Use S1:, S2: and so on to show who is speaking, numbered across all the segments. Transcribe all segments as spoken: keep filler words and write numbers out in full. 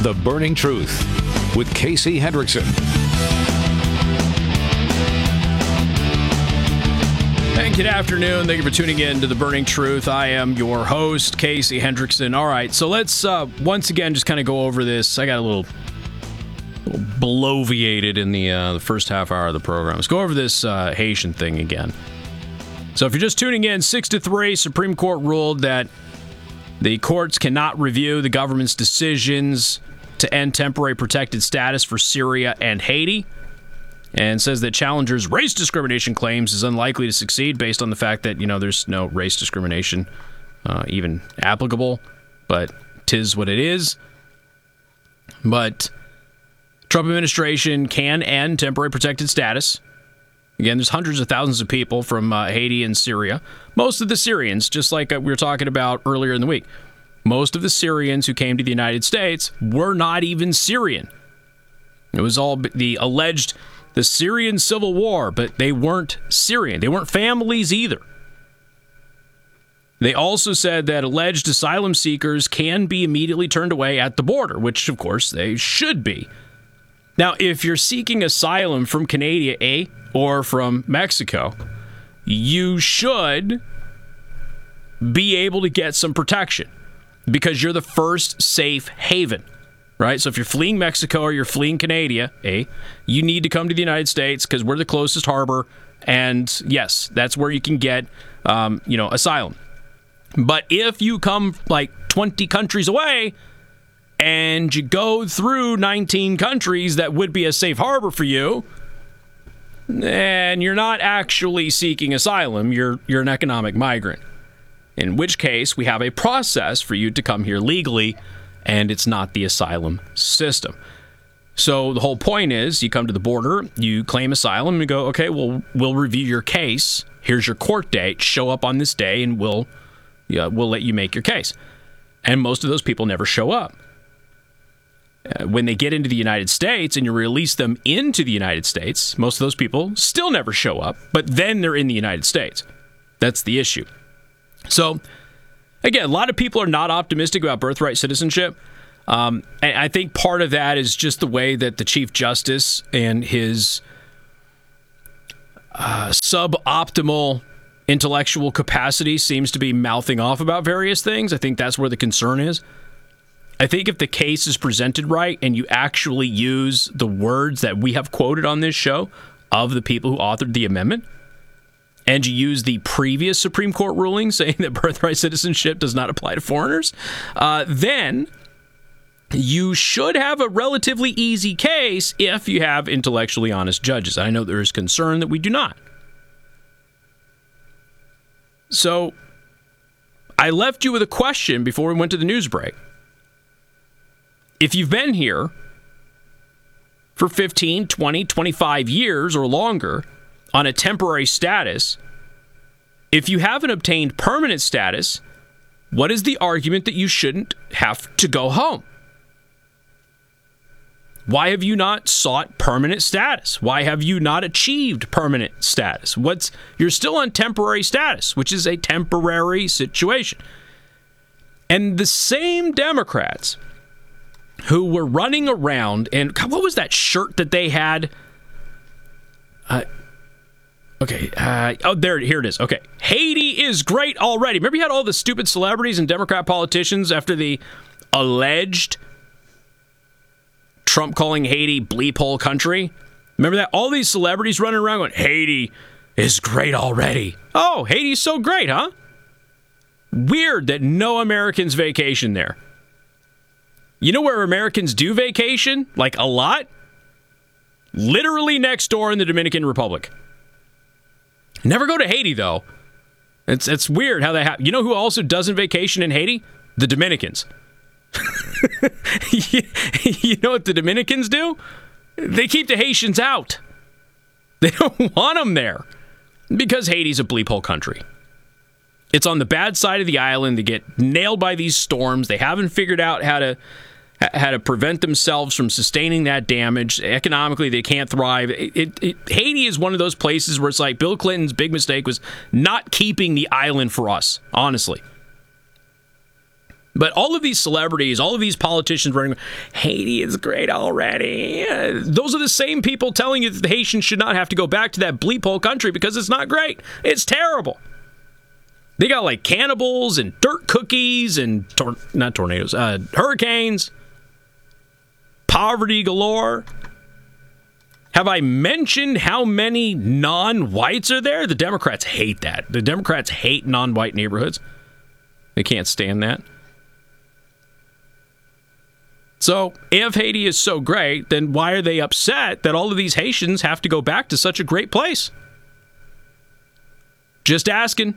S1: The Burning Truth with Casey Hendrickson.
S2: And good afternoon. Thank you for tuning in to The Burning Truth. I am your host, Casey Hendrickson. All right, so let's uh, once again just kind of go over this. I got a little, little bloviated in the, uh, the first half hour of the program. Let's go over this uh, Haitian thing again. So if you're just tuning in, six to three, Supreme Court ruled that the courts cannot review the government's decisions to end temporary protected status for Syria and Haiti, and says that challengers' race discrimination claims is unlikely to succeed based on the fact that, you know, there's no race discrimination uh, even applicable, but 'tis what it is. But Trump administration can end temporary protected status. Again, there's hundreds of thousands of people from uh, Haiti and Syria. Most of the Syrians, just like we were talking about earlier in the week, most of the Syrians who came to the United States were not even Syrian. It was all the alleged, the Syrian civil war, but they weren't Syrian. They weren't families either. They also said that alleged asylum seekers can be immediately turned away at the border, which, of course, they should be. Now, if you're seeking asylum from Canada, eh, or from Mexico, you should be able to get some protection because you're the first safe haven, right? So if you're fleeing Mexico or you're fleeing Canada, eh, you need to come to the United States because we're the closest harbor, and yes, that's where you can get, um, you know, asylum. But if you come like twenty countries away, and you go through nineteen countries that would be a safe harbor for you, and you're not actually seeking asylum, you're you're an economic migrant. In which case, we have a process for you to come here legally, and it's not the asylum system. So the whole point is, you come to the border, you claim asylum, and go, okay, well, we'll review your case. Here's your court date. Show up on this day, and we'll, yeah, we'll let you make your case. And most of those people never show up. Uh, when they get into the United States and you release them into the United States, most of those people still never show up, but then they're in the United States. That's the issue. So, again, a lot of people are not optimistic about birthright citizenship. Um, and I think part of that is just the way that the Chief Justice and his uh, suboptimal intellectual capacity seems to be mouthing off about various things. I think that's where the concern is. I think if the case is presented right and you actually use the words that we have quoted on this show of the people who authored the amendment, and you use the previous Supreme Court ruling saying that birthright citizenship does not apply to foreigners, uh, then you should have a relatively easy case if you have intellectually honest judges. I know there is concern that we do not. So I left you with a question before we went to the news break. If you've been here for fifteen, twenty, twenty-five years or longer on a temporary status, if you haven't obtained permanent status, what is the argument that you shouldn't have to go home? Why have you not sought permanent status? Why have you not achieved permanent status? What's you're still on temporary status, which is a temporary situation. And the same Democrats who were running around, and God, what was that shirt that they had? Uh, okay, uh, oh, there, here it is. Okay, Haiti is great already. Remember you had all the stupid celebrities and Democrat politicians after the alleged Trump calling Haiti bleep hole country? Remember that? All these celebrities running around going, Haiti is great already. Oh, Haiti's so great, huh? Weird that no Americans vacation there. You know where Americans do vacation? Like a lot? Literally next door in the Dominican Republic. Never go to Haiti, though. It's it's weird how that happens. You know who also doesn't vacation in Haiti? The Dominicans. you, you know what the Dominicans do? They keep the Haitians out. They don't want them there because Haiti's a bleep hole country. It's on the bad side of the island. They get nailed by these storms. They haven't figured out how to how to prevent themselves from sustaining that damage. Economically, they can't thrive. It, it, it, Haiti is one of those places where it's like Bill Clinton's big mistake was not keeping the island for us, honestly. But all of these celebrities, all of these politicians running, Haiti is great already. Uh, those are the same people telling you that the Haitians should not have to go back to that bleep hole country because it's not great. It's terrible. They got like cannibals and dirt cookies and, tor- not tornadoes, uh, hurricanes, poverty galore. Have I mentioned how many non-whites are there? The Democrats hate that. The Democrats hate non-white neighborhoods. They can't stand that. So, if Haiti is so great, then why are they upset that all of these Haitians have to go back to such a great place? Just asking.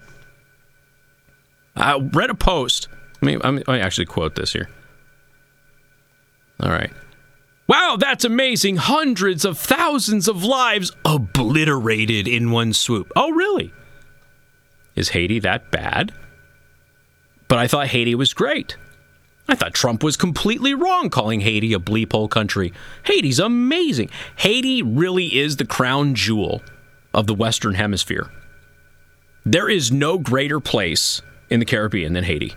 S2: I read a post. I mean, I me actually quote this here. All right. Wow, that's amazing. Hundreds of thousands of lives obliterated in one swoop. Oh, really? Is Haiti that bad? But I thought Haiti was great. I thought Trump was completely wrong calling Haiti a bleep hole country. Haiti's amazing. Haiti really is the crown jewel of the Western Hemisphere. There is no greater place in the Caribbean than Haiti.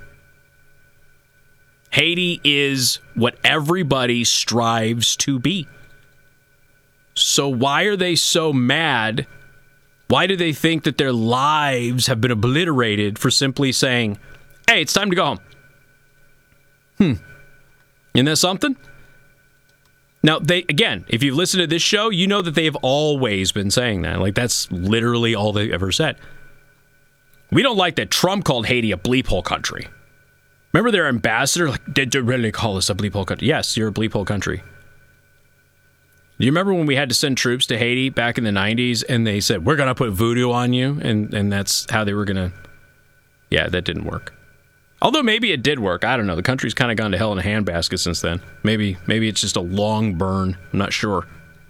S2: Haiti is what everybody strives to be. So why are they so mad? Why do they think that their lives have been obliterated for simply saying, hey, it's time to go home? Hmm. Isn't that something? Now, they again, if you've listened to this show, you know that they have always been saying that. Like, that's literally all they've ever said. We don't like that Trump called Haiti a bleep hole country. Remember their ambassador? Like, did you really call us a bleep hole country? Yes, you're a bleep hole country. Do you remember when we had to send troops to Haiti back in the nineties and they said, we're going to put voodoo on you? And, and that's how they were going to... Yeah, that didn't work. Although maybe it did work. I don't know. The country's kind of gone to hell in a handbasket since then. Maybe maybe it's just a long burn. I'm not sure.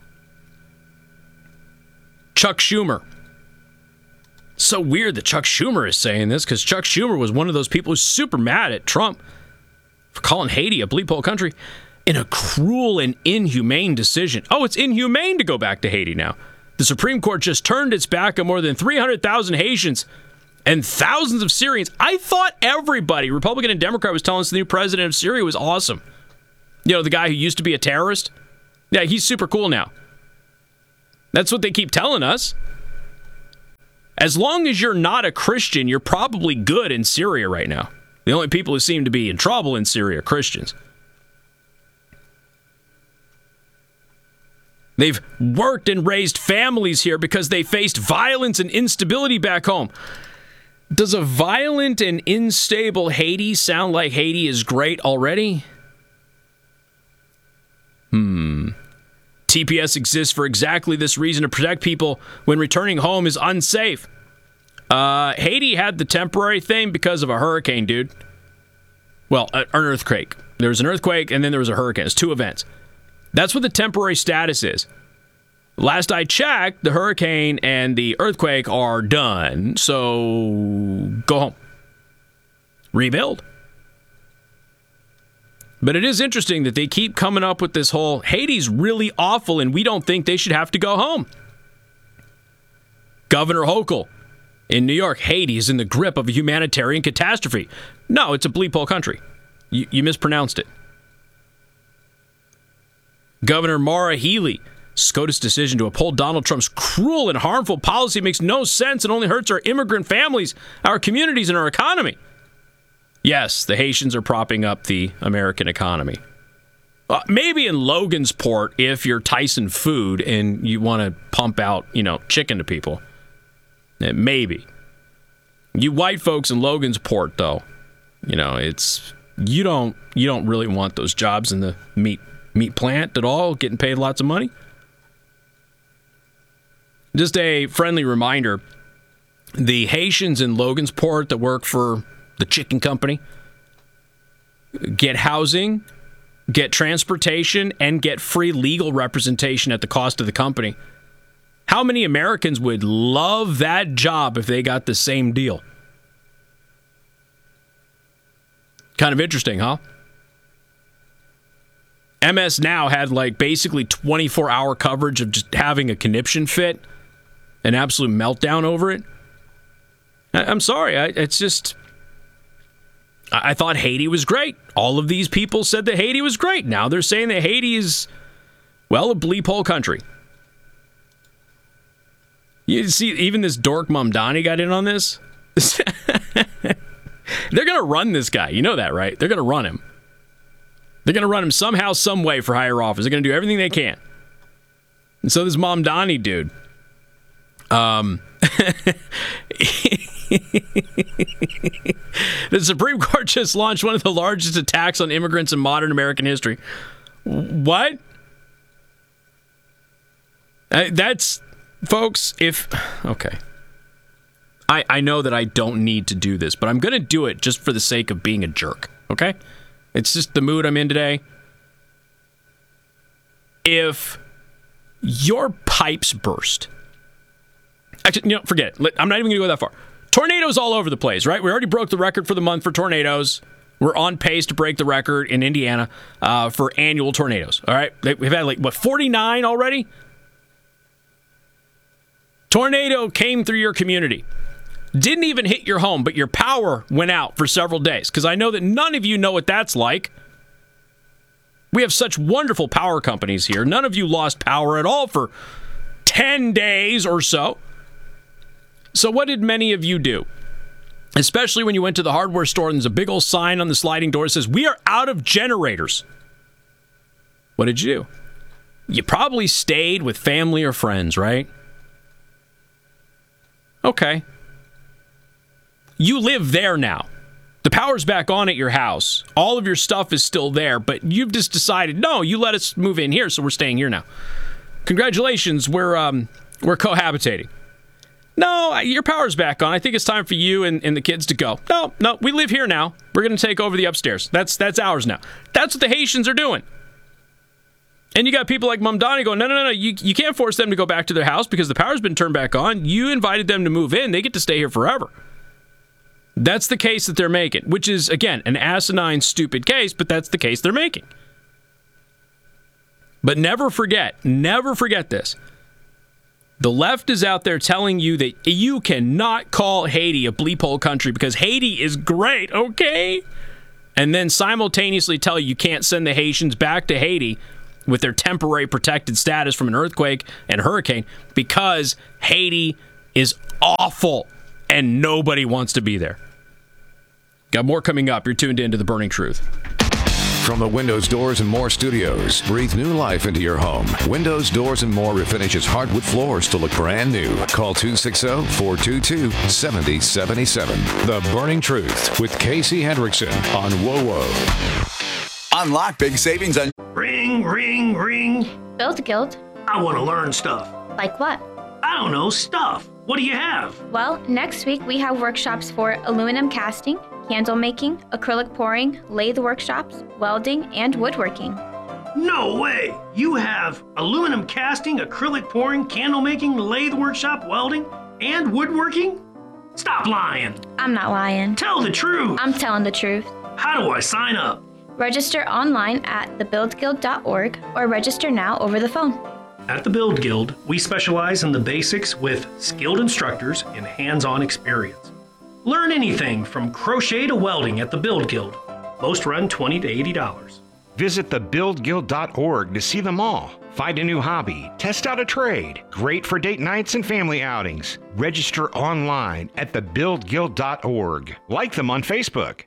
S2: Chuck Schumer. So weird that Chuck Schumer is saying this, because Chuck Schumer was one of those people who's super mad at Trump for calling Haiti a bleep hole country in a cruel and inhumane decision. Oh, it's inhumane to go back to Haiti now. The Supreme Court just turned its back on more than three hundred thousand Haitians and thousands of Syrians. I thought everybody, Republican and Democrat, was telling us the new president of Syria was awesome. You know, the guy who used to be a terrorist? Yeah, he's super cool now. That's what they keep telling us. As long as you're not a Christian, you're probably good in Syria right now. The only people who seem to be in trouble in Syria are Christians. They've worked and raised families here because they faced violence and instability back home. Does a violent and unstable Haiti sound like Haiti is great already? Hmm. T P S exists for exactly this reason, to protect people when returning home is unsafe. Uh, Haiti had the temporary thing because of a hurricane, dude. Well, an earthquake. There was an earthquake and then there was a hurricane. It's two events. That's what the temporary status is. Last I checked, the hurricane and the earthquake are done. So go home. Rebuild. But it is interesting that they keep coming up with this whole Haiti's really awful and we don't think they should have to go home. Governor Hochul in New York, Haiti is in the grip of a humanitarian catastrophe. No, it's a bleep hole country. You, you mispronounced it. Governor Maura Healey, SCOTUS decision to uphold Donald Trump's cruel and harmful policy makes no sense and only hurts our immigrant families, our communities, and our economy. Yes, the Haitians are propping up the American economy. Uh, maybe in Logansport, if you're Tyson Food and you want to pump out, you know, chicken to people. Uh, maybe. You white folks in Logansport, though, you know, it's you don't you don't really want those jobs in the meat meat plant at all, getting paid lots of money. Just a friendly reminder, the Haitians in Logansport that work for the chicken company get housing, get transportation, and get free legal representation at the cost of the company. How many Americans would love that job if they got the same deal? Kind of interesting, huh? M S Now had like basically twenty-four hour coverage of just having a conniption fit, an absolute meltdown over it. I- I'm sorry, I- it's just... I-, I thought Haiti was great. All of these people said that Haiti was great. Now they're saying that Haiti is, well, a bleep hole country. You see, even this dork Mamdani got in on this. They're going to run this guy. You know that, right? They're going to run him. They're going to run him somehow, some way for higher office. They're going to do everything they can. And so this Mamdani dude, um, the Supreme Court just launched one of the largest attacks on immigrants in modern American history. What? Uh, that's, folks, if, okay. I, I know that I don't need to do this, but I'm going to do it just for the sake of being a jerk, okay? It's just the mood I'm in today. If your pipes burst, actually, you know, forget it. I'm not even going to go that far. Tornadoes all over the place, right? We already broke the record for the month for tornadoes. We're on pace to break the record in Indiana uh, for annual tornadoes, all right? We've had, like, what, forty-nine already? Tornado came through your community. Didn't even hit your home, but your power went out for several days, because I know that none of you know what that's like. We have such wonderful power companies here. None of you lost power at all for ten days or so. So what did many of you do? Especially when you went to the hardware store and there's a big old sign on the sliding door that says, "We are out of generators." What did you do? You probably stayed with family or friends, right? Okay. You live there now. The power's back on at your house. All of your stuff is still there, but you've just decided, no, you let us move in here, so we're staying here now. Congratulations, we're um, we're cohabitating. No, your power's back on. I think it's time for you and, and the kids to go. No, no, we live here now. We're going to take over the upstairs. That's that's ours now. That's what the Haitians are doing. And you got people like Mamdani going, no, no, no, no, you, you can't force them to go back to their house because the power's been turned back on. You invited them to move in. They get to stay here forever. That's the case that they're making, which is, again, an asinine, stupid case, but that's the case they're making. But never forget, never forget this. The left is out there telling you that you cannot call Haiti a bleep hole country because Haiti is great, okay? And then simultaneously tell you you can't send the Haitians back to Haiti with their temporary protected status from an earthquake and hurricane because Haiti is awful and nobody wants to be there. Got more coming up. You're tuned in to The Burning Truth.
S1: From the Windows, Doors, and More studios, breathe new life into your home. Windows, Doors, and More refinishes hardwood floors to look brand new. Call two six zero, four two two, seven zero seven seven. The Burning Truth with Casey Hendrickson on W O W O.
S3: Unlock big savings on...
S4: Ring, ring, ring.
S5: Build Guild.
S4: I want to learn stuff.
S5: Like what?
S4: I don't know, stuff. What do you have?
S5: Well, next week we have workshops for aluminum casting, candle making, acrylic pouring, lathe workshops, welding, and woodworking.
S4: No way! You have aluminum casting, acrylic pouring, candle making, lathe workshop, welding, and woodworking? Stop lying.
S5: I'm not lying.
S4: Tell the truth.
S5: I'm telling the truth.
S4: How do I sign up?
S5: Register online at the build guild dot org or register now over the phone.
S4: At the Build Guild, we specialize in the basics with skilled instructors and hands-on experience. Learn anything from crochet to welding at the Build Guild. Most run twenty to eighty dollars.
S6: Visit the build guild dot org to see them all. Find a new hobby, test out a trade. Great for date nights and family outings. Register online at the build guild dot org. Like them on Facebook.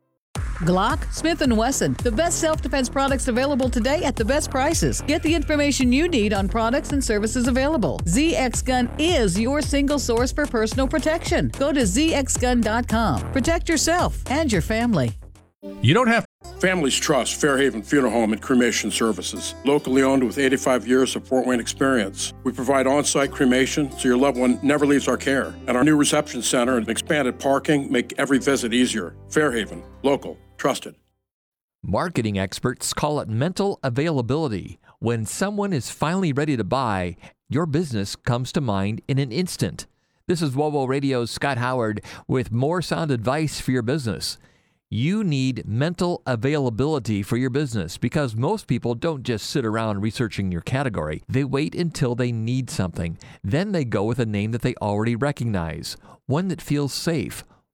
S7: Glock, Smith and Wesson, the best self-defense products available today at the best prices. Get the information you need on products and services available. Z X Gun is your single source for personal protection. Go to z x gun dot com. Protect yourself and your family.
S8: You don't have Families trust Fairhaven Funeral Home and Cremation Services. Locally owned with eighty-five years of Fort Wayne experience. We provide on-site cremation so your loved one never leaves our care. And our new reception center and expanded parking make every visit easier. Fairhaven, local, trusted.
S9: Marketing experts call it mental availability. When someone is finally ready to buy, your business comes to mind in an instant. This is W O W O Radio's Scott Howard with more sound advice for your business. You need mental availability for your business because most people don't just sit around researching your category. They wait until they need something. Then they go with a name that they already recognize, one that feels safe,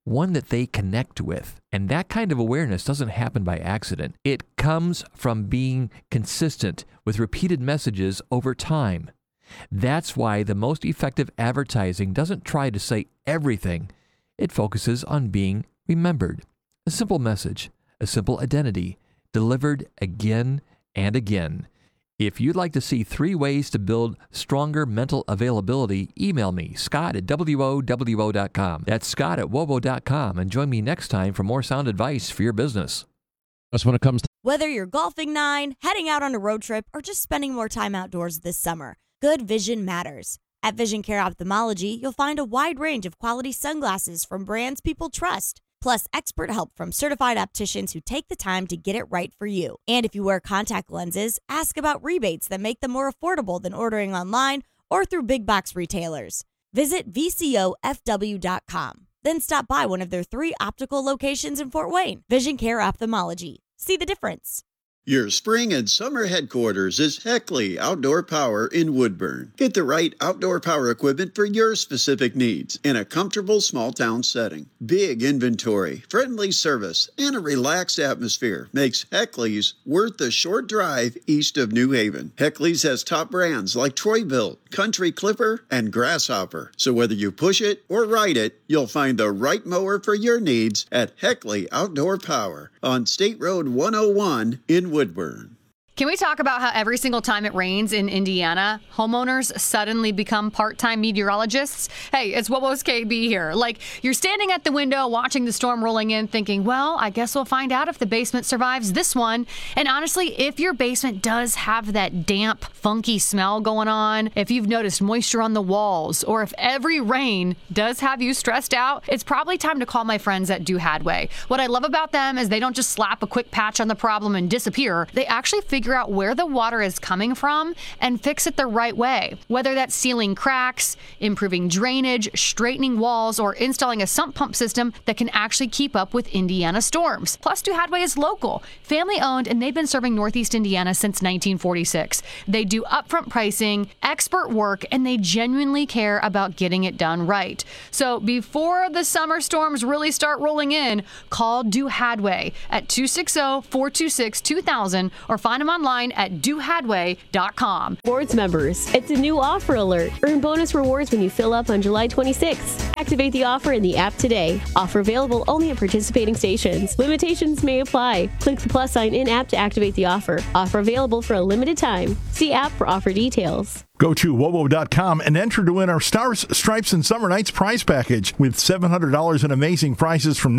S9: one that they connect with. And that kind of awareness doesn't happen by accident. It comes from being consistent with repeated messages over time. That's why the most effective advertising doesn't try to say everything. It focuses on being remembered. A simple message, a simple identity, delivered again and again. If you'd like to see three ways to build stronger mental availability, email me, Scott at W O W O dot com. That's Scott at W O W O dot com. And join me next time for more sound advice for your business.
S3: That's when it comes to
S10: whether you're golfing nine, heading out on a road trip, or just spending more time outdoors this summer, good vision matters. At Vision Care Ophthalmology, you'll find a wide range of quality sunglasses from brands people trust, plus expert help from certified opticians who take the time to get it right for you. And if you wear contact lenses, ask about rebates that make them more affordable than ordering online or through big box retailers. Visit V C O F W dot com. Then stop by one of their three optical locations in Fort Wayne. Vision Care Ophthalmology. See the difference.
S11: Your spring and summer headquarters is Heckley Outdoor Power in Woodburn. Get the right outdoor power equipment for your specific needs in a comfortable small town setting. Big inventory, friendly service, and a relaxed atmosphere makes Heckley's worth the short drive east of New Haven. Heckley's has top brands like Troy-Bilt, Country Clipper, and Grasshopper. So whether you push it or ride it, you'll find the right mower for your needs at Heckley Outdoor Power on State Road one oh one in Woodburn.
S12: Can we talk about how every single time it rains in Indiana, homeowners suddenly become part-time meteorologists? Hey, it's WOWO's K B here. Like, you're standing at the window watching the storm rolling in thinking, well, I guess we'll find out if the basement survives this one. And honestly, if your basement does have that damp, funky smell going on, if you've noticed moisture on the walls, or if every rain does have you stressed out, it's probably time to call my friends at Do Hadway. What I love about them is they don't just slap a quick patch on the problem and disappear. They actually figure out where the water is coming from and fix it the right way. Whether that's sealing cracks, improving drainage, straightening walls, or installing a sump pump system that can actually keep up with Indiana storms. Plus, Do Hadway is local, family owned, and they've been serving Northeast Indiana since nineteen forty-six. They do upfront pricing, expert work, and they genuinely care about getting it done right. So before the summer storms really start rolling in, call Do Hadway at two six zero, four two six, two thousand or find them online at do hadway dot com.
S13: Rewards members, it's a new offer alert. Earn bonus rewards when you fill up on July twenty-sixth. Activate the offer in the app today. Offer available only at participating stations. Limitations may apply. Click the plus sign in app to activate the offer. Offer available for a limited time. See app for offer details.
S14: Go to W O W O dot com and enter to win our Stars, Stripes, and Summer Nights prize package with seven hundred dollars in amazing prizes from